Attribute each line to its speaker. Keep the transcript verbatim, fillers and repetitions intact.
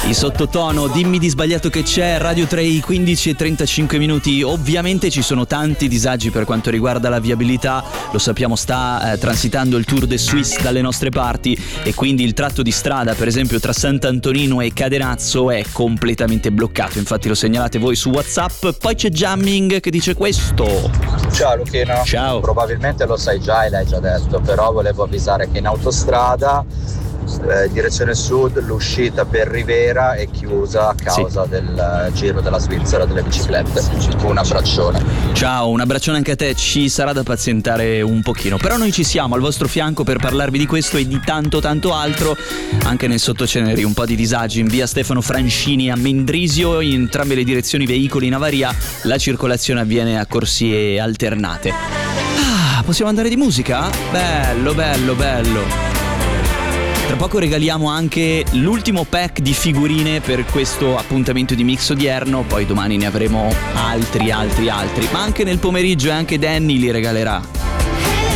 Speaker 1: I Sottotono, dimmi di sbagliato che c'è, Radio tre, quindici e trentacinque minuti. Ovviamente ci sono tanti disagi per quanto riguarda la viabilità, lo sappiamo, sta eh, transitando il Tour de Suisse dalle nostre parti e quindi il tratto di strada, per esempio tra Sant'Antonino e Cadenazzo, è completamente bloccato, infatti lo segnalate voi su WhatsApp. Poi c'è Jamming che dice questo.
Speaker 2: Ciao Luchino.
Speaker 1: Ciao.
Speaker 2: Probabilmente lo sai già e l'hai già detto, però volevo avvisare che in autostrada Eh, direzione sud l'uscita per Rivera è chiusa a causa sì. del uh, giro della Svizzera delle biciclette. Un abbraccione.
Speaker 1: Ciao, un abbraccione anche a te, ci sarà da pazientare un pochino, però noi ci siamo al vostro fianco per parlarvi di questo e di tanto tanto altro. Anche nel Sottoceneri un po' di disagi in via Stefano Francini a Mendrisio, in entrambe le direzioni veicoli in avaria, la circolazione avviene a corsie alternate. Ah, possiamo andare di musica? Bello, bello, bello. Tra poco regaliamo anche l'ultimo pack di figurine per questo appuntamento di mix odierno, poi domani ne avremo altri, altri, altri, ma anche nel pomeriggio e anche Danny li regalerà.